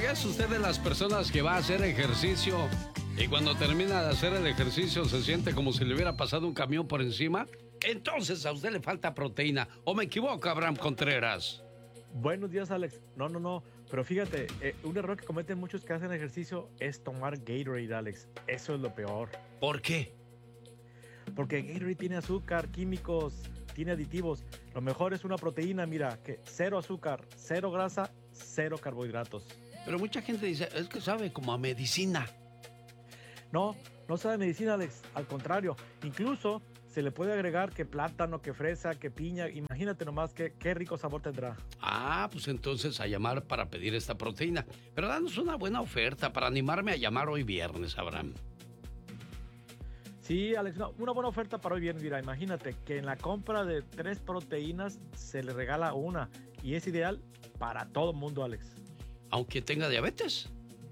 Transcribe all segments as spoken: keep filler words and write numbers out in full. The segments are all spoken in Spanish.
Oiga, ¿es usted de las personas que va a hacer ejercicio y cuando termina de hacer el ejercicio se siente como si le hubiera pasado un camión por encima? Entonces a usted le falta proteína. ¿O me equivoco, Abraham Contreras? Buenos días, Alex. No, no, no. Pero fíjate, eh, un error que cometen muchos que hacen ejercicio es tomar Gatorade, Alex. Eso es lo peor. ¿Por qué? Porque Gatorade tiene azúcar, químicos, tiene aditivos. Lo mejor es una proteína, mira, que cero azúcar, cero grasa, cero carbohidratos. Pero mucha gente dice, es que sabe como a medicina. No, no sabe a medicina, Alex. Al contrario, incluso se le puede agregar que plátano, que fresa, que piña. Imagínate nomás qué, qué rico sabor tendrá. Ah, pues entonces a llamar para pedir esta proteína. Pero danos una buena oferta para animarme a llamar hoy viernes, Abraham. Sí, Alex, no, una buena oferta para hoy viernes. Mira, imagínate que en la compra de tres proteínas se le regala una. Y es ideal para todo el mundo, Alex. Aunque tenga diabetes.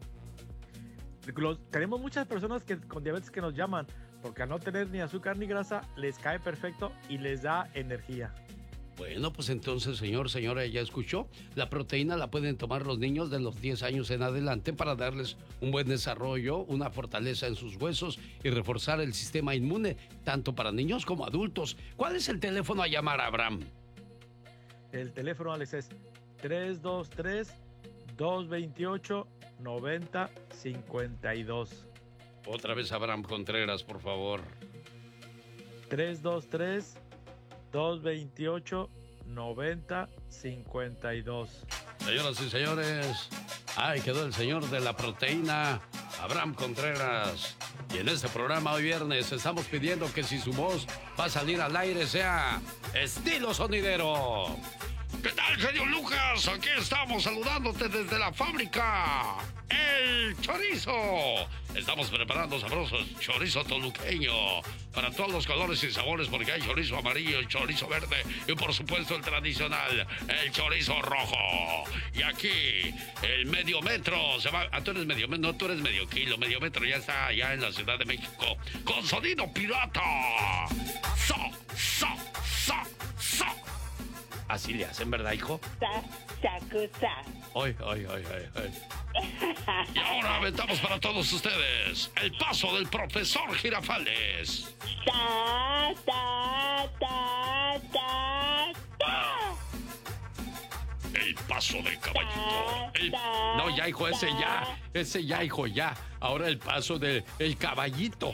Los, tenemos muchas personas que, con diabetes que nos llaman porque al no tener ni azúcar ni grasa les cae perfecto y les da energía. Bueno, pues entonces, señor, señora, ya escuchó. La proteína la pueden tomar los niños de los diez años en adelante para darles un buen desarrollo, una fortaleza en sus huesos y reforzar el sistema inmune, tanto para niños como adultos. ¿Cuál es el teléfono a llamar, Abraham? El teléfono, Alex, es tres dos tres, dos dos ocho, nueve cero cinco dos. Otra vez, Abraham Contreras, por favor. tres dos tres, dos dos ocho, nueve cero cinco dos. Señoras y señores, ahí quedó el señor de la proteína, Abraham Contreras. Y en este programa hoy viernes estamos pidiendo que si su voz va a salir al aire sea estilo sonidero. ¿Qué tal, genio Lucas? Aquí estamos saludándote desde la fábrica El Chorizo. Estamos preparando sabrosos chorizo toluqueño para todos los colores y sabores, porque hay chorizo amarillo, el chorizo verde y por supuesto el tradicional, el chorizo rojo. Y aquí el medio metro se va. Ah, tú eres medio metro, no, tú eres medio kilo. Medio metro ya está allá en la Ciudad de México con sonido pirata. So, so, so, so. Así le hacen, ¿verdad, hijo? Sa, sacusa. Ay, ay, ay, ay, ay. Y ahora aventamos para todos ustedes el paso del profesor Girafales. Ta, ta, ta, ta, ta. El paso del caballito. El... No, ya, hijo, ese ya. Ese ya, hijo, ya. Ahora el paso del el caballito.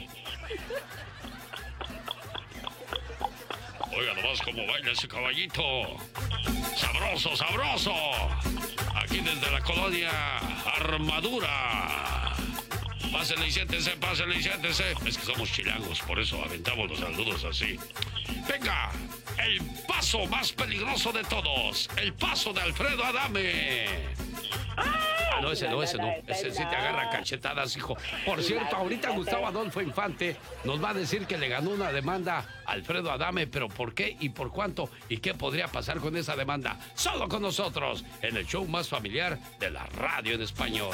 Oiga nomás cómo baila ese caballito. Sabroso, sabroso. Aquí desde la colonia Armadura. Pásenle y siéntense, pásenle y siéntense. Es que somos chilangos, por eso aventamos los saludos así. Venga, el paso más peligroso de todos. El paso de Alfredo Adame. Ah, no, ese no, ese no. Ese sí te agarra cachetadas, hijo. Por cierto, ahorita Gustavo Adolfo Infante nos va a decir que le ganó una demanda a Alfredo Adame, pero ¿por qué y por cuánto? ¿Y qué podría pasar con esa demanda? Solo con nosotros, en el show más familiar de la radio en español.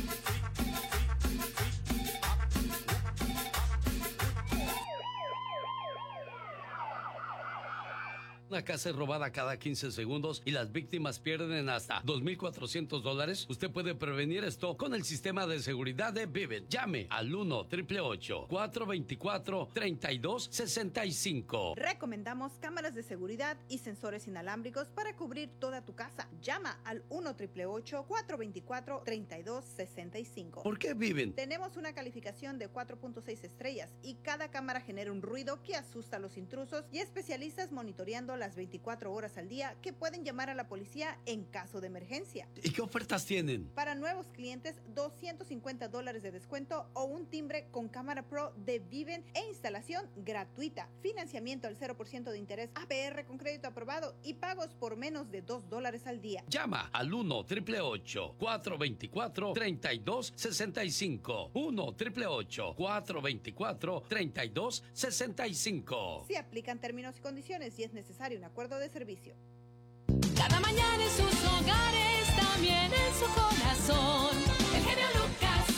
Una casa es robada cada quince segundos y las víctimas pierden hasta dos mil cuatrocientos dólares. Usted puede prevenir esto con el sistema de seguridad de Vivint. Llame al uno, ocho ocho ocho, cuatro dos cuatro, tres dos seis cinco. Recomendamos cámaras de seguridad y sensores inalámbricos para cubrir toda tu casa. Llama al uno, ocho ocho ocho, cuatro dos cuatro, tres dos seis cinco. ¿Por qué Vivint? Tenemos una calificación de cuatro punto seis estrellas y cada cámara genera un ruido que asusta a los intrusos y especialistas monitoreando las veinticuatro horas al día que pueden llamar a la policía en caso de emergencia. ¿Y qué ofertas tienen? Para nuevos clientes, doscientos cincuenta dólares de descuento o un timbre con cámara pro de Vivint e instalación gratuita. Financiamiento al cero por ciento de interés A P R con crédito aprobado y pagos por menos de dos dólares al día. Llama al uno, ocho ocho ocho, cuatro dos cuatro, tres dos seis cinco. uno, ocho ocho ocho, cuatro dos cuatro, tres dos seis cinco. Se aplican términos y condiciones y es necesario un acuerdo de servicio. Cada mañana en sus hogares, también en su corazón. El genio Lucas.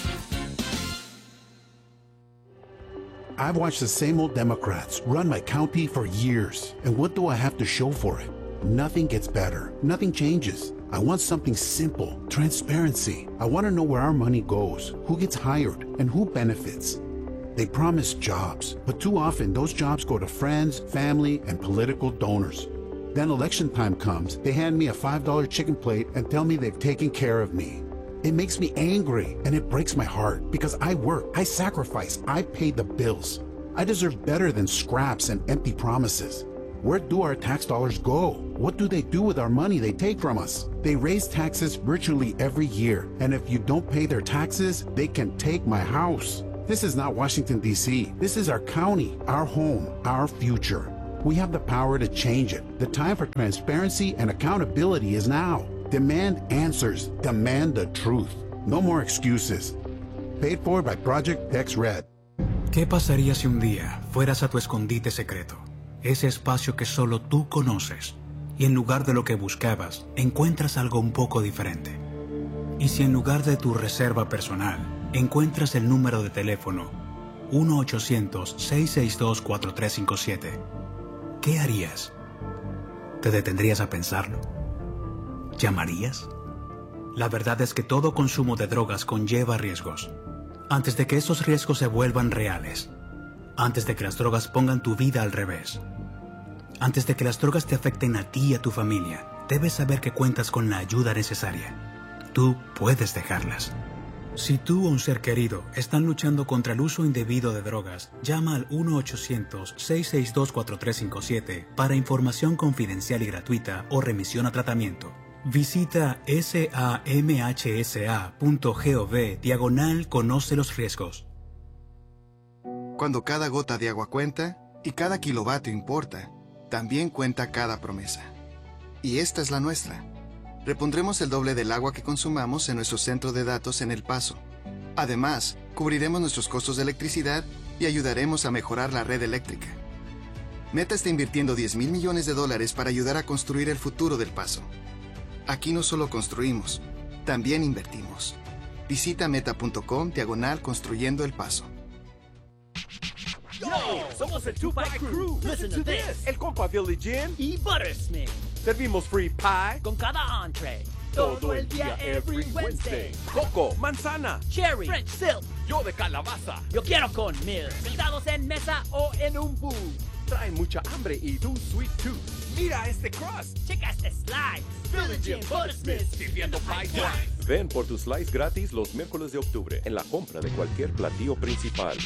I've watched the same old Democrats run my county for years. And what do I have to show for it? Nothing gets better. Nothing changes. I want something simple, transparency. I want to know where our money goes, who gets hired, and who benefits. They promise jobs, but too often those jobs go to friends, family, and political donors. Then election time comes, they hand me a five dollar chicken plate and tell me they've taken care of me. It makes me angry, and it breaks my heart because I work, I sacrifice, I pay the bills. I deserve better than scraps and empty promises. Where do our tax dollars go? What do they do with our money they take from us? They raise taxes virtually every year, and if you don't pay their taxes, they can take my house. This is not Washington, D C This is our county, our home, our future. We have the power to change it. The time for transparency and accountability is now. Demand answers. Demand the truth. No more excuses. Paid for by Project X Red. ¿Qué pasaría si un día fueras a tu escondite secreto? Ese espacio que solo tú conoces, y en lugar de lo que buscabas, encuentras algo un poco diferente. Y si en lugar de tu reserva personal, encuentras el número de teléfono uno ochocientos, seis seis dos, cuatro tres cinco siete, ¿qué harías? ¿Te detendrías a pensarlo? ¿Llamarías? La verdad es que todo consumo de drogas conlleva riesgos. Antes de que esos riesgos se vuelvan reales, antes de que las drogas pongan tu vida al revés, antes de que las drogas te afecten a ti y a tu familia, debes saber que cuentas con la ayuda necesaria. Tú puedes dejarlas. Si tú o un ser querido están luchando contra el uso indebido de drogas, llama al uno ochocientos, seis seis dos, cuatro tres cinco siete para información confidencial y gratuita o remisión a tratamiento. Visita samhsa.gov diagonal conoce los riesgos. Cuando cada gota de agua cuenta y cada kilovatio importa, también cuenta cada promesa. Y esta es la nuestra. Repondremos el doble del agua que consumamos en nuestro centro de datos en El Paso. Además, cubriremos nuestros costos de electricidad y ayudaremos a mejorar la red eléctrica. Meta está invirtiendo diez mil millones de dólares para ayudar a construir el futuro del Paso. Aquí no solo construimos, también invertimos. Visita meta.com diagonal construyendo el Paso. Yo, somos el Tupac Crew. Listen to this. El compa Billy Jim y Buttersmith. Servimos free pie con cada entree. Todo el día, every Wednesday. Coco, manzana, cherry, French silk. Yo de calabaza. Yo quiero con milk. Sentados en mesa o en un booth. Trae mucha hambre y tu sweet tooth. Mira este crust. Checa este slice. Billy Jim Buttersmith sirviendo pie twice. Ven por tu slice gratis los miércoles de octubre en la compra de cualquier platillo principal.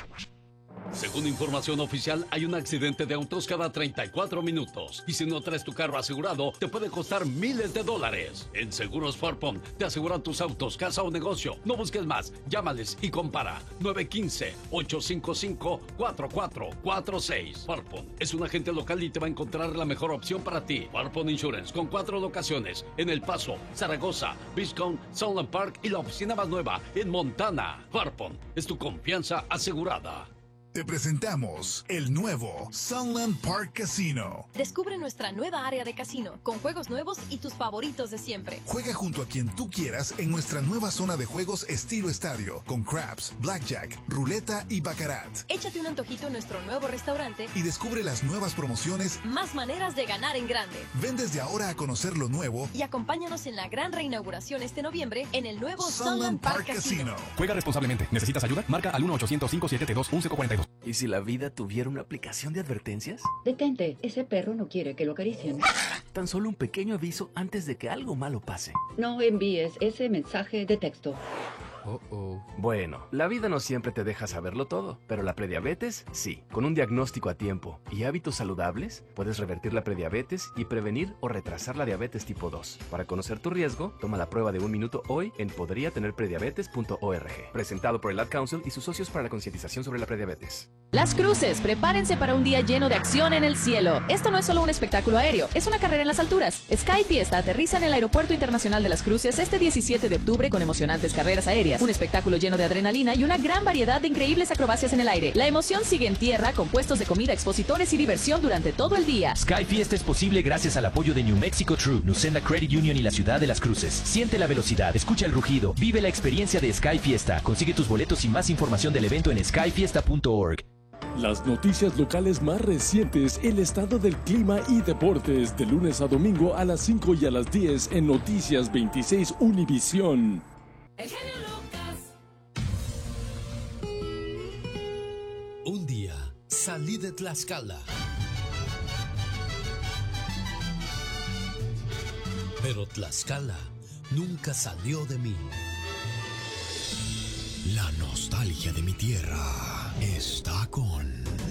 Según información oficial, hay un accidente de autos cada treinta y cuatro minutos. Y si no traes tu carro asegurado, te puede costar miles de dólares. En Seguros Farpon te aseguran tus autos, casa o negocio. No busques más, llámales y compara. nueve uno cinco, ocho cinco cinco, cuatro cuatro cuatro seis. Farpon es un agente local y te va a encontrar la mejor opción para ti. Farpon Insurance, con cuatro locaciones en El Paso, Zaragoza, Biscone, Sunland Park y la oficina más nueva en Montana. Farpon es tu confianza asegurada. Te presentamos el nuevo Sunland Park Casino. Descubre nuestra nueva área de casino, con juegos nuevos y tus favoritos de siempre. Juega junto a quien tú quieras en nuestra nueva zona de juegos estilo estadio, con craps, blackjack, ruleta y baccarat. Échate un antojito en nuestro nuevo restaurante y descubre las nuevas promociones. Más maneras de ganar en grande. Ven desde ahora a conocer lo nuevo y acompáñanos en la gran reinauguración este noviembre en el nuevo Sunland, Sunland Park, Park Casino. Casino. Juega responsablemente. ¿Necesitas ayuda? Marca al uno ochocientos, cinco siete dos, once cuarenta y dos. ¿Y si la vida tuviera una aplicación de advertencias? Detente, ese perro no quiere que lo acaricien. Tan solo un pequeño aviso antes de que algo malo pase. No envíes ese mensaje de texto. Oh, oh. Bueno, la vida no siempre te deja saberlo todo, pero la prediabetes, sí. Con un diagnóstico a tiempo y hábitos saludables, puedes revertir la prediabetes y prevenir o retrasar la diabetes tipo dos. Para conocer tu riesgo, toma la prueba de un minuto hoy en podría tener prediabetes punto org. Presentado por el Ad Council y sus socios para la concientización sobre la prediabetes. Las Cruces, prepárense para un día lleno de acción en el cielo. Esto no es solo un espectáculo aéreo, es una carrera en las alturas. Sky Fiesta aterriza en el Aeropuerto Internacional de las Cruces este diecisiete de octubre con emocionantes carreras aéreas, un espectáculo lleno de adrenalina y una gran variedad de increíbles acrobacias en el aire. La emoción sigue en tierra con puestos de comida, expositores y diversión durante todo el día. Sky Fiesta es posible gracias al apoyo de New Mexico True, Nucenda Credit Union y la Ciudad de las Cruces. Siente la velocidad, escucha el rugido, vive la experiencia de Sky Fiesta. Consigue tus boletos y más información del evento en sky fiesta punto org. Las noticias locales más recientes, el estado del clima y deportes, de lunes a domingo a las cinco y a las diez en Noticias veintiséis Univisión. El genio Lucas. Un día salí de Tlaxcala, pero Tlaxcala nunca salió de mí. La nostalgia de mi tierra está con